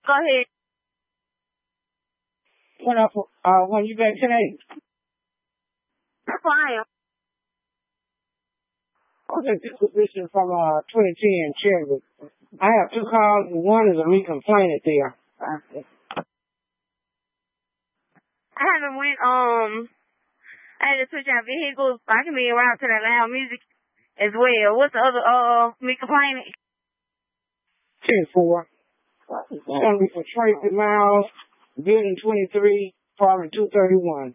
Go ahead. When you back today? That's why I am. Okay, this is from 2010 Chevy. I have two calls, and one is a me complaining there. I haven't went, I had to switch out vehicles. I can be around to that loud music as well. What's the other, me complaining? 10-4. It's going to be for Tracy Miles, building 23, apartment 231.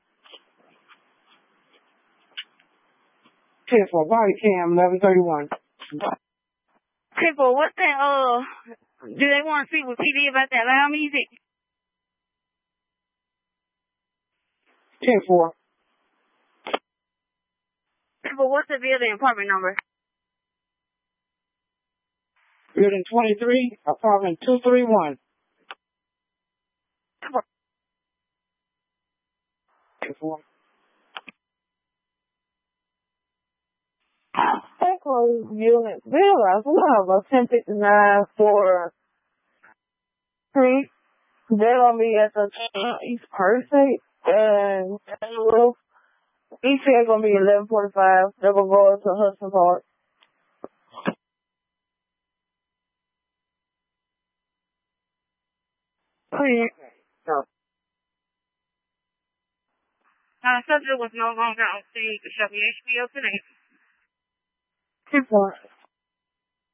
10-4, body cam, 1131. 10-4, what's that, do they want to speak with PD about that loud music? 10-4. 10-4, what's the building apartment number? Building 23, apartment 231. 10-4. Echo unit 0, I have a 1059 for Street. They're going to be at the East Persate and each is going to be 11:45. They're going to go to Hudson Park. Oh, yeah. Subject was no longer on stage. It shall be HBO today. 10-4.